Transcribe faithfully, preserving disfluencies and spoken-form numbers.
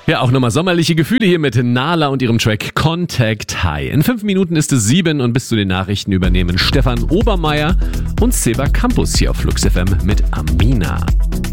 Ja, auch nochmal sommerliche Gefühle hier mit Nala und ihrem Track Contact High. In fünf Minuten ist es sieben und bis zu den Nachrichten übernehmen Stefan Obermeier und Seba Campus hier auf Flux F M mit Amina.